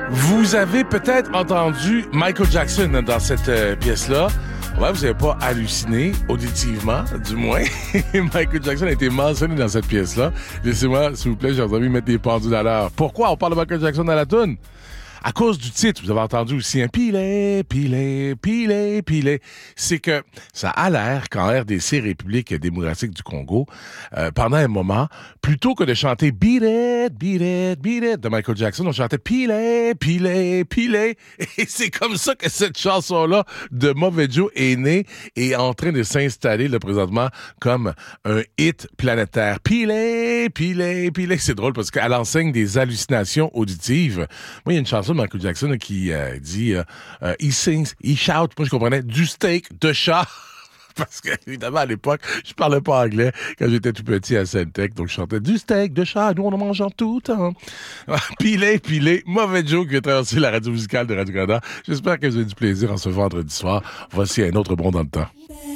Vous avez peut-être entendu Michael Jackson dans cette pièce-là. Ouais, vous n'avez pas halluciné, auditivement, du moins. Michael Jackson a été mentionné dans cette pièce-là. Laissez-moi, s'il vous plaît, j'ai envie de mettre des pendules à l'heure. Pourquoi on parle de Michael Jackson dans la toune? À cause du titre, vous avez entendu aussi un pilet. C'est que ça a l'air qu'en RDC, République démocratique du Congo, pendant un moment, plutôt que de chanter Beat it de Michael Jackson, on chantait pilet. Et c'est comme ça que cette chanson-là de Mauvais Joe est née et est en train de s'installer là, présentement comme un hit planétaire. Pilet. C'est drôle parce qu'à l'enseigne des hallucinations auditives, moi, il y a une chanson de Michael Jackson là, qui dit he sings, he shout, moi je comprenais du steak de chat. Parce que, évidemment, à l'époque, je parlais pas anglais quand j'étais tout petit à Sainte-Tech, donc je chantais du steak de chat, nous on en mange en tout temps. Pilé, Mauvais Joe qui vient traverser la radio musicale de Radio-Canada. J'espère que vous avez du plaisir en ce vendredi soir. Voici un autre bon dans le temps.